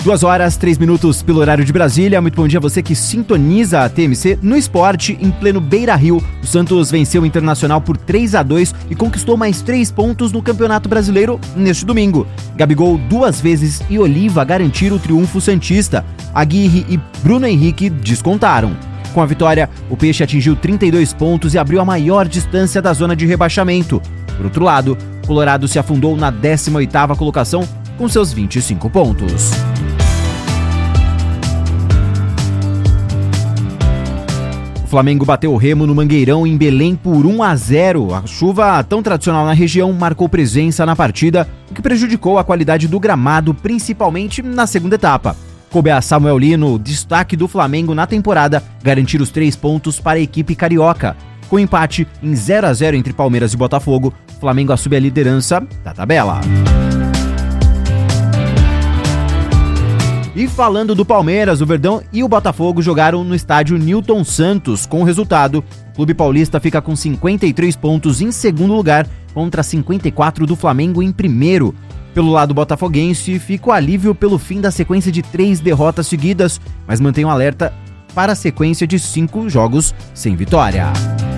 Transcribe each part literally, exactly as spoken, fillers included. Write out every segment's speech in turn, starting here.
Duas horas, três minutos pelo horário de Brasília. Muito bom dia a você que sintoniza a T M C no esporte. Em pleno Beira-Rio, o Santos venceu o Internacional por três a dois e conquistou mais três pontos no Campeonato Brasileiro neste domingo. Gabigol duas vezes e Oliva garantiram o triunfo santista. Aguirre e Bruno Henrique descontaram. Com a vitória, o Peixe atingiu trinta e dois pontos e abriu a maior distância da zona de rebaixamento. Por outro lado, o Colorado se afundou na décima oitava colocação com seus vinte e cinco pontos. O Flamengo bateu o Remo no Mangueirão em Belém por um a zero. A chuva tão tradicional na região marcou presença na partida, o que prejudicou a qualidade do gramado, principalmente na segunda etapa. Coube a Samuel Lino, destaque do Flamengo na temporada, garantir os três pontos para a equipe carioca. Com empate em zero a zero entre Palmeiras e Botafogo, o Flamengo assume a liderança da tabela. E falando do Palmeiras, o Verdão e o Botafogo jogaram no estádio Newton Santos. Com o resultado, o Clube Paulista fica com cinquenta e três pontos em segundo lugar contra cinquenta e quatro do Flamengo em primeiro. Pelo lado botafoguense, fica o alívio pelo fim da sequência de três derrotas seguidas, mas mantém um alerta para a sequência de cinco jogos sem vitória.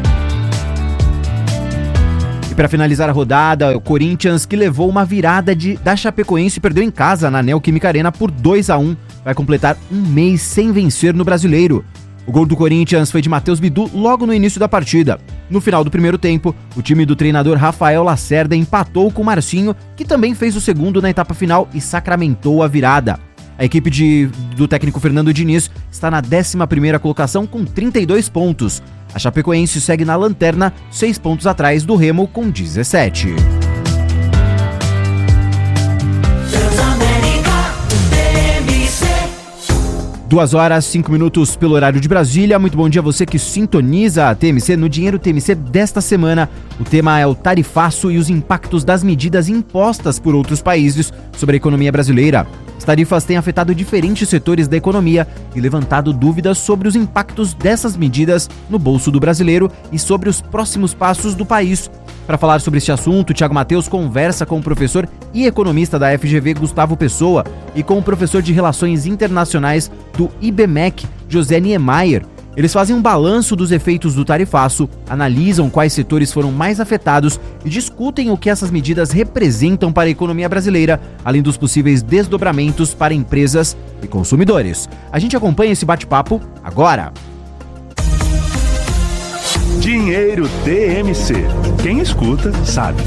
Para finalizar a rodada, o Corinthians, que levou uma virada de, da Chapecoense e perdeu em casa na Neoquímica Arena por dois a um, vai completar um mês sem vencer no Brasileiro. O gol do Corinthians foi de Matheus Bidu logo no início da partida. No final do primeiro tempo, o time do treinador Rafael Lacerda empatou com o Marcinho, que também fez o segundo na etapa final e sacramentou a virada. A equipe de, do técnico Fernando Diniz está na décima primeira colocação com trinta e dois pontos. A Chapecoense segue na lanterna, seis pontos atrás do Remo com dezessete. Duas horas, cinco minutos pelo horário de Brasília. Muito bom dia a você que sintoniza a T M C. No Dinheiro T M C desta semana, o tema é o tarifaço e os impactos das medidas impostas por outros países sobre a economia brasileira. As tarifas têm afetado diferentes setores da economia e levantado dúvidas sobre os impactos dessas medidas no bolso do brasileiro e sobre os próximos passos do país. Para falar sobre este assunto, Thiago Matheus conversa com o professor e economista da F G V, Gustavo Pessoa, e com o professor de Relações Internacionais do I B M E C, José Niemeyer. Eles fazem um balanço dos efeitos do tarifaço, analisam quais setores foram mais afetados e discutem o que essas medidas representam para a economia brasileira, além dos possíveis desdobramentos para empresas e consumidores. A gente acompanha esse bate-papo agora. Dinheiro T M C. Quem escuta, sabe.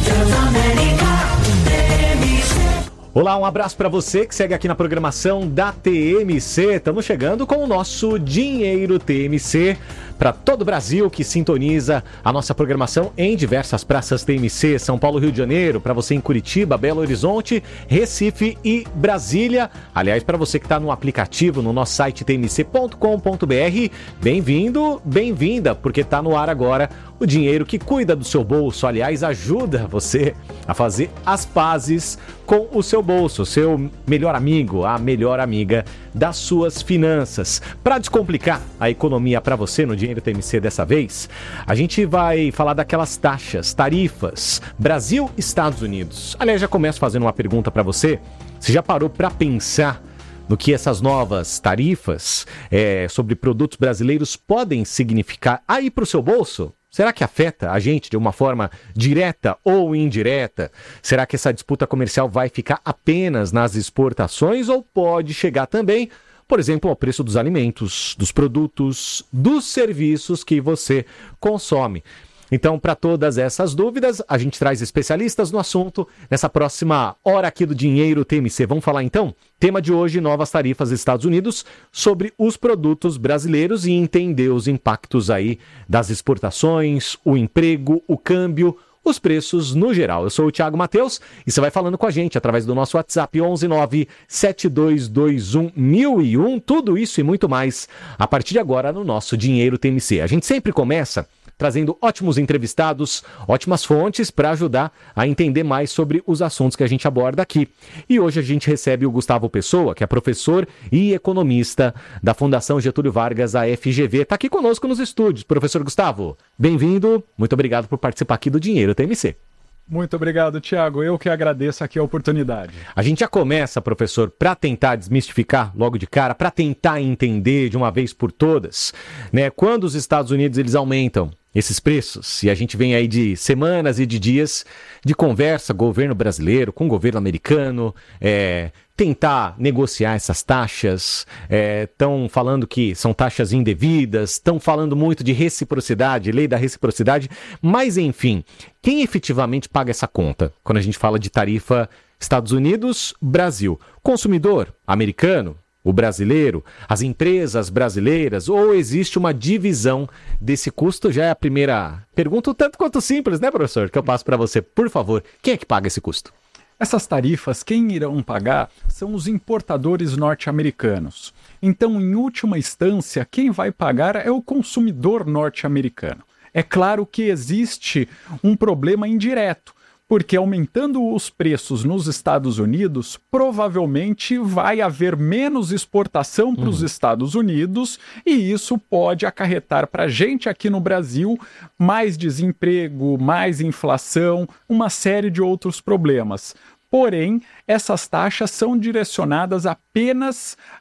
Olá, um abraço para você que segue aqui na programação da T M C. Estamos chegando com o nosso Dinheiro T M C para todo o Brasil que sintoniza a nossa programação em diversas praças T M C, São Paulo, Rio de Janeiro, para você em Curitiba, Belo Horizonte, Recife e Brasília. Aliás, para você que está no aplicativo, no nosso site t m c ponto com ponto b r, bem-vindo, bem-vinda, porque está no ar agora o dinheiro que cuida do seu bolso. Aliás, ajuda você a fazer as pazes com o seu bolso, o seu melhor amigo, a melhor amiga das suas finanças. Para descomplicar a economia para você no Dinheiro T M C dessa vez, a gente vai falar daquelas taxas, tarifas, Brasil, Estados Unidos. Aliás, já começo fazendo uma pergunta para você. Você já parou para pensar no que essas novas tarifas é, sobre produtos brasileiros podem significar aí para o seu bolso? Será que afeta a gente de uma forma direta ou indireta? Será que essa disputa comercial vai ficar apenas nas exportações ou pode chegar também, por exemplo, ao preço dos alimentos, dos produtos, dos serviços que você consome? Então, para todas essas dúvidas, a gente traz especialistas no assunto nessa próxima hora aqui do Dinheiro T M C. Vamos falar então? Tema de hoje, novas tarifas dos Estados Unidos sobre os produtos brasileiros e entender os impactos aí das exportações, o emprego, o câmbio, os preços no geral. Eu sou o Thiago Matheus e você vai falando com a gente através do nosso WhatsApp onze nove sete dois dois um mil e um. Tudo isso e muito mais a partir de agora no nosso Dinheiro T M C. A gente sempre começa trazendo ótimos entrevistados, ótimas fontes para ajudar a entender mais sobre os assuntos que a gente aborda aqui. E hoje a gente recebe o Gustavo Pessoa, que é professor e economista da Fundação Getúlio Vargas, a F G V. Está aqui conosco nos estúdios. Professor Gustavo, bem-vindo. Muito obrigado por participar aqui do Dinheiro T M C. Muito obrigado, Tiago. Eu que agradeço aqui a oportunidade. A gente já começa, professor, para tentar desmistificar logo de cara, para tentar entender de uma vez por todas, né? Quando os Estados Unidos eles aumentam esses preços, e a gente vem aí de semanas e de dias de conversa, governo brasileiro com governo americano, é, tentar negociar essas taxas, estão é, falando que são taxas indevidas, estão falando muito de reciprocidade, lei da reciprocidade, mas enfim, quem efetivamente paga essa conta quando a gente fala de tarifa Estados Unidos-Brasil? Consumidor americano? O brasileiro, as empresas brasileiras, ou existe uma divisão desse custo? Já é a primeira pergunta, tanto quanto simples, né, professor? Que eu passo para você. Por favor, quem é que paga esse custo? Essas tarifas, quem irão pagar são os importadores norte-americanos. Então, em última instância, quem vai pagar é o consumidor norte-americano. É claro que existe um problema indireto, porque aumentando os preços nos Estados Unidos, provavelmente vai haver menos exportação para os uhum. Estados Unidos, e isso pode acarretar para a gente aqui no Brasil mais desemprego, mais inflação, uma série de outros problemas. Porém, essas taxas são direcionadas apenas